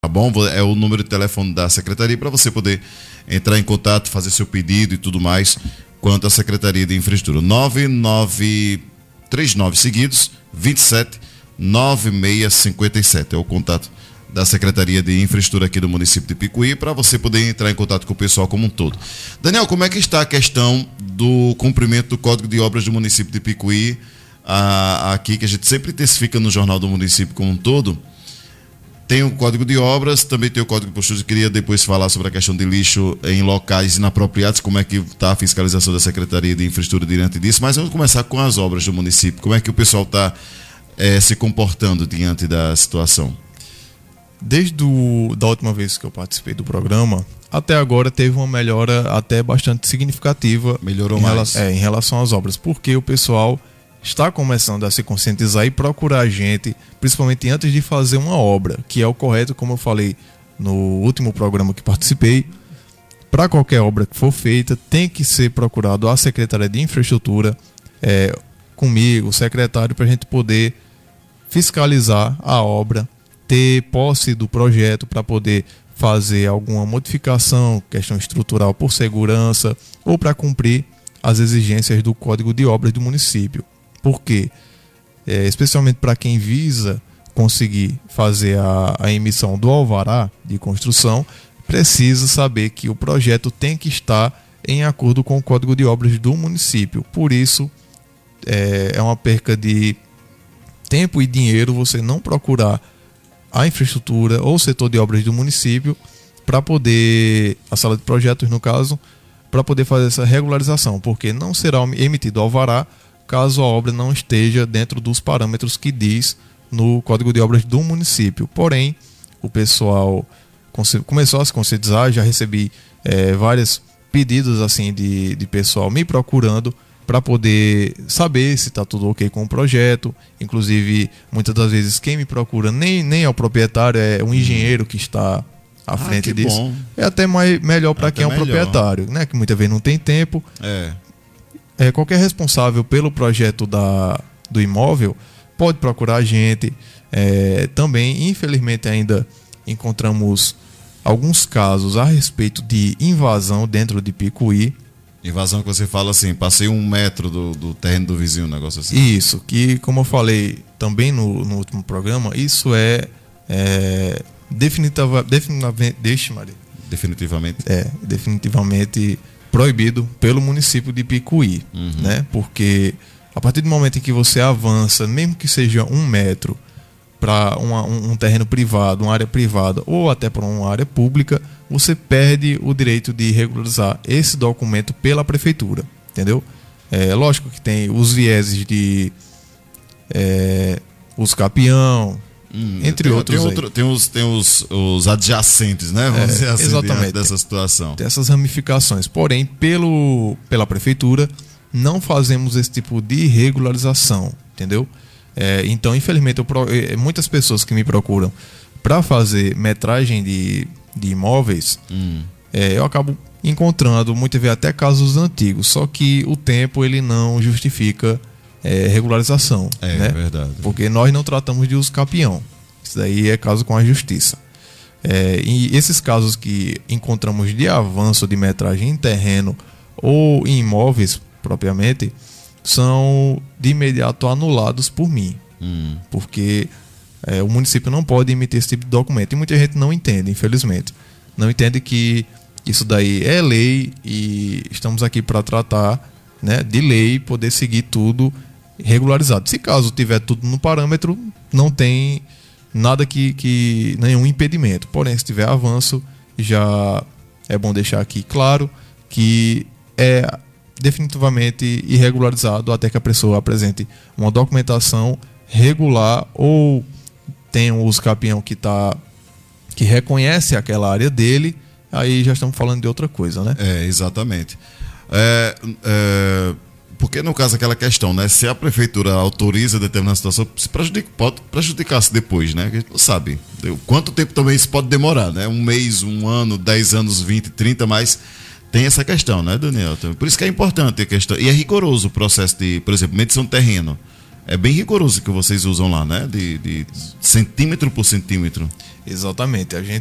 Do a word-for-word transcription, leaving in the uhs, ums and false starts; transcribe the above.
Tá bom? É o número de telefone da Secretaria para você poder entrar em contato, fazer seu pedido e tudo mais quanto à Secretaria de Infraestrutura. nove nove três nove seguidos, vinte e sete, noventa e seis cinquenta e sete. É o contato da Secretaria de Infraestrutura aqui do município de Picuí para você poder entrar em contato com o pessoal como um todo. Daniel, como é que está a questão do cumprimento do Código de Obras do município de Picuí, a, aqui que a gente sempre intensifica no Jornal do Município como um todo? Tem o Código de Obras, também tem o Código de Postura. Eu queria depois falar sobre a questão de lixo em locais inapropriados, como é que está a fiscalização da Secretaria de Infraestrutura diante disso, mas vamos começar com as obras do município. Como é que o pessoal está é, se comportando diante da situação? Desde a da última vez que eu participei do programa, até agora teve uma melhora até bastante significativa. Melhorou em mais? Relação, é, em relação às obras, porque o pessoal está começando a se conscientizar e procurar a gente, principalmente antes de fazer uma obra, que é o correto, como eu falei no último programa que participei. Para qualquer obra que for feita, tem que ser procurado a Secretaria de Infraestrutura, é, comigo, o secretário, para a gente poder fiscalizar a obra, ter posse do projeto para poder fazer alguma modificação, questão estrutural por segurança ou para cumprir as exigências do Código de Obras do município. Por quê? É, especialmente para quem visa conseguir fazer a, a emissão do alvará de construção, precisa saber que o projeto tem que estar em acordo com o Código de Obras do município. Por isso, é, é uma perca de tempo e dinheiro você não procurar a infraestrutura ou o setor de obras do município para poder, a sala de projetos no caso, para poder fazer essa regularização, porque não será emitido alvará caso a obra não esteja dentro dos parâmetros que diz no Código de Obras do município. Porém, o pessoal começou a se conscientizar, já recebi é, vários pedidos assim de, de pessoal me procurando para poder saber se está tudo ok com o projeto. Inclusive, muitas das vezes quem me procura nem, nem é o proprietário, é um engenheiro que está à ah, frente disso. Bom. É até mais, melhor para quem é um melhor. proprietário, né? Que muitas vezes não tem tempo. É. É, qualquer responsável pelo projeto da, do imóvel pode procurar a gente. É, também, infelizmente, ainda encontramos alguns casos a respeito de invasão dentro de Picuí. Invasão que você fala assim, passei um metro do, do terreno do vizinho, um negócio assim. Isso, que como eu falei também no, no último programa, isso é, é definitiva, definitivamente, deixa, Maria. definitivamente é definitivamente proibido pelo município de Picuí, uhum. né? Porque a partir do momento em que você avança, mesmo que seja um metro para um, um terreno privado, uma área privada ou até para uma área pública, você perde o direito de regularizar esse documento pela prefeitura, entendeu? É lógico que tem os vieses de é, os capião, hum, entre tem, outros. Tem, outro, tem, os, tem os, os adjacentes, né? Vamos é, dizer assim, exatamente dessa situação. Tem essas ramificações. Porém, pelo, pela prefeitura, não fazemos esse tipo de regularização, entendeu? É, então, infelizmente, eu, muitas pessoas que me procuram para fazer metragem de, de imóveis, hum. é, eu acabo encontrando muitas vezes até casos antigos, só que o tempo ele não justifica é, regularização. É, né? é verdade. Porque nós não tratamos de uso capião. Isso daí é caso com a justiça. É, e esses casos que encontramos de avanço de metragem em terreno ou em imóveis propriamente, são de imediato anulados por mim. Hum. Porque é, o município não pode emitir esse tipo de documento. E muita gente não entende, infelizmente. Não entende que isso daí é lei e estamos aqui para tratar, né, de lei, poder seguir tudo regularizado. Se caso tiver tudo no parâmetro, não tem nada que, que nenhum impedimento. Porém, se tiver avanço, já é bom deixar aqui claro que é definitivamente irregularizado até que a pessoa apresente uma documentação regular ou tenha um uso capião que, tá, que reconhece aquela área dele. Aí já estamos falando de outra coisa, né? É, exatamente. É, é, porque no caso aquela questão, né? Se a prefeitura autoriza determinada situação, se prejudica, pode prejudicar-se depois, né? A gente não sabe quanto tempo também isso pode demorar, né? Um mês, um ano, dez anos, vinte, trinta, mas tem essa questão, né, Daniel? Por isso que é importante a questão. E é rigoroso o processo de, por exemplo, medição de terreno. é bem rigoroso que vocês usam lá, né? De, de centímetro por centímetro. Exatamente. A gente